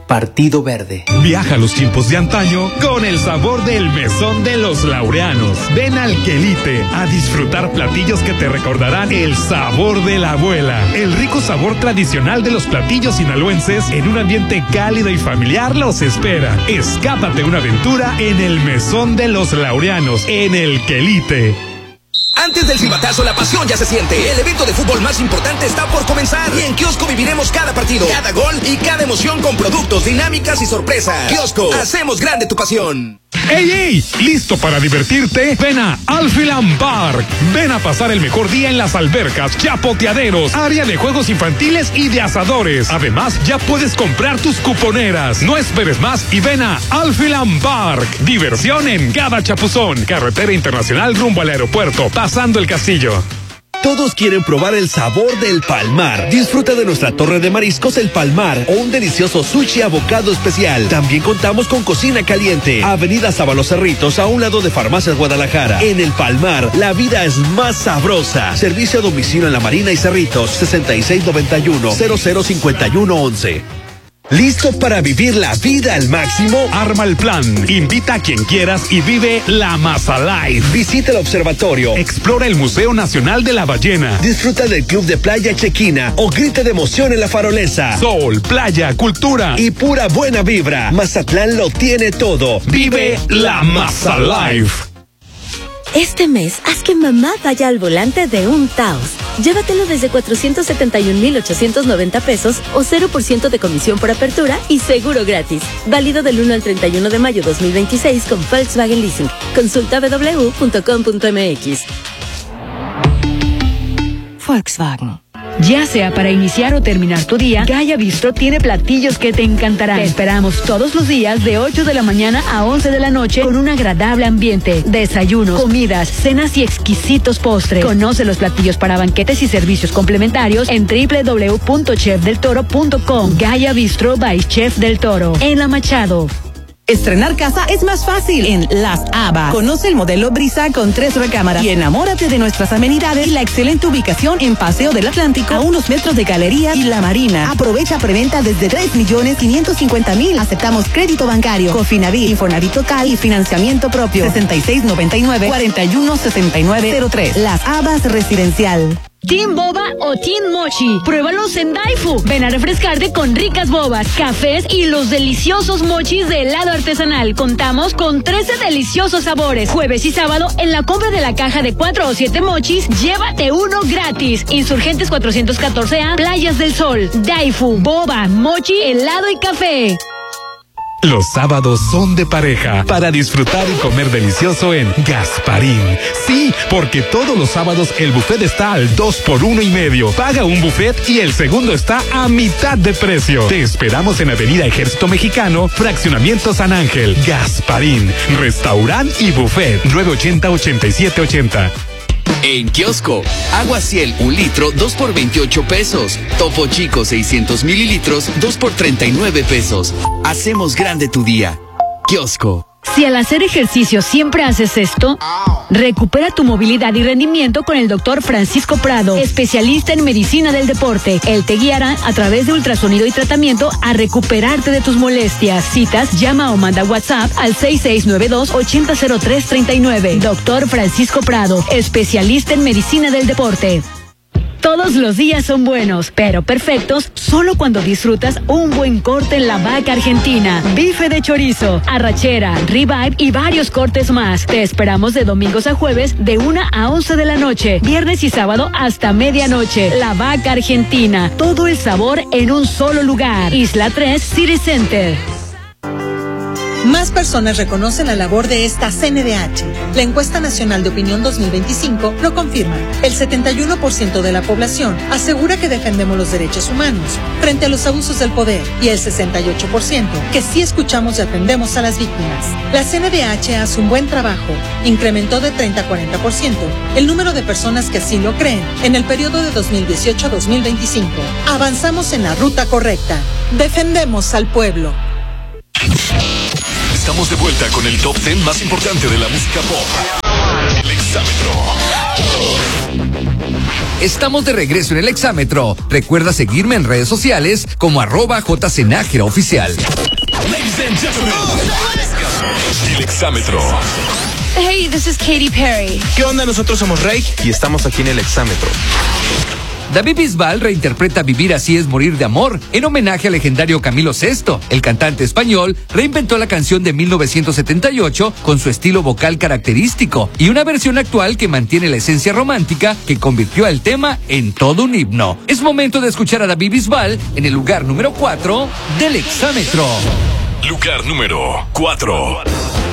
Partido Verde. Viaja a los tiempos de antaño con el sabor del mesón de los Laureanos. Ven al Quelite a disfrutar platillos que te recordarán el sabor de la abuela. El rico sabor tradicional de los platillos sinaloenses en un ambiente cálido y familiar los espera. Escápate una aventura en el mesón de los Laureanos, en el Quelite. Antes del silbatazo, la pasión ya se siente. El evento de fútbol más importante está por comenzar. Y en Kiosco viviremos cada partido, cada gol y cada emoción con productos, dinámicas y sorpresas. Kiosco, hacemos grande tu pasión. ¡Ey, ey! ¿Listo para divertirte? Ven a Alphiland Park. Ven a pasar el mejor día en las albercas, chapoteaderos, área de juegos infantiles y de asadores. Además, ya puedes comprar tus cuponeras. No esperes más y ven a Alphiland Park. Diversión en cada chapuzón. Carretera internacional rumbo al aeropuerto, pasando el castillo. Todos quieren probar el sabor del Palmar. Disfruta de nuestra torre de mariscos El Palmar o un delicioso sushi abocado especial. También contamos con cocina caliente. Avenida Sábalo Cerritos, a un lado de Farmacias Guadalajara. En El Palmar, la vida es más sabrosa. Servicio a domicilio en La Marina y Cerritos, 6691-005111. ¿Listo para vivir la vida al máximo? Arma el plan. Invita a quien quieras y vive la Mazalife. Visita el observatorio. Explora el Museo Nacional de la Ballena. Disfruta del Club de Playa Chequina o grita de emoción en la Farolesa. Sol, playa, cultura y pura buena vibra. Mazatlán lo tiene todo. Vive la Mazalife. Este mes, haz que mamá vaya al volante de un Taos. Llévatelo desde 471,890 pesos o 0% de comisión por apertura y seguro gratis. Válido del 1 al 31 de mayo 2026 con Volkswagen Leasing. Consulta www.com.mx. Volkswagen. Ya sea para iniciar o terminar tu día, Gaia Bistro tiene platillos que te encantarán. Te esperamos todos los días de 8 de la mañana a 11 de la noche con un agradable ambiente, desayunos, comidas, cenas y exquisitos postres. Conoce los platillos para banquetes y servicios complementarios en www.chefdeltoro.com. Gaia Bistro by Chef del Toro, en La Machado. Estrenar casa es más fácil en Las Habas. Conoce el modelo Brisa con 3 recámaras y enamórate de nuestras amenidades y la excelente ubicación en Paseo del Atlántico a unos metros de Galerías y La Marina. Aprovecha preventa desde 3,550,000. Aceptamos crédito bancario, Cofinavit, Infonavit total y financiamiento propio. 6699-416903. Las Habas Residencial. ¿Team Boba o Team Mochi? Pruébalos en Daifu. Ven a refrescarte con ricas bobas, cafés y los deliciosos mochis de helado artesanal. Contamos con 13 deliciosos sabores. Jueves y sábado, en la compra de la caja de 4 o 7 mochis, llévate uno gratis. Insurgentes 414A, Playas del Sol. Daifu, boba, mochi, helado y café. Los sábados son de pareja para disfrutar y comer delicioso en Gasparín. Sí, porque todos los sábados el buffet está al 2x1.5. Paga un buffet y el segundo está a mitad de precio. Te esperamos en Avenida Ejército Mexicano, Fraccionamiento San Ángel. Gasparín, restaurant y buffet, 980-8780. En Kiosco, Agua Ciel 1 litro, 2 por 28 pesos. Topo Chico 600 mililitros, 2 por 39 pesos. Hacemos grande tu día. Kiosco. Si al hacer ejercicio siempre haces esto, recupera tu movilidad y rendimiento con el Dr. Francisco Prado, especialista en medicina del deporte. Él te guiará a través de ultrasonido y tratamiento a recuperarte de tus molestias. Citas, llama o manda WhatsApp al 6692-800339. Dr. Francisco Prado, especialista en medicina del deporte. Todos los días son buenos, pero perfectos solo cuando disfrutas un buen corte en La Vaca Argentina. Bife de chorizo, arrachera, ribeye y varios cortes más. Te esperamos de domingos a jueves de 1 a 11 de la noche, viernes y sábado hasta medianoche. La Vaca Argentina, todo el sabor en un solo lugar. Isla 3 City Center. Más personas reconocen la labor de esta CNDH. La encuesta nacional de opinión 2025 lo confirma. El 71% de la población asegura que defendemos los derechos humanos frente a los abusos del poder y el 68% que sí escuchamos y atendemos a las víctimas. La CNDH hace un buen trabajo. Incrementó de 30 a 40% el número de personas que así lo creen en el periodo de 2018 a 2025. Avanzamos en la ruta correcta. Defendemos al pueblo. Estamos de vuelta con el Top 10 más importante de la música pop. El Exámetro. Estamos de regreso en el Exámetro. Recuerda seguirme en redes sociales como @jcnájera-oficial. Ladies and gentlemen, el Exámetro. Hey, this is Katy Perry. ¿Qué onda? Nosotros somos Rey y estamos aquí en el Exámetro. David Bisbal reinterpreta Vivir así es morir de amor en homenaje al legendario Camilo VI. El cantante español reinventó la canción de 1978 con su estilo vocal característico y una versión actual que mantiene la esencia romántica que convirtió al tema en todo un himno. Es momento de escuchar a David Bisbal en el lugar número 4 del Exámetro. Lugar número 4.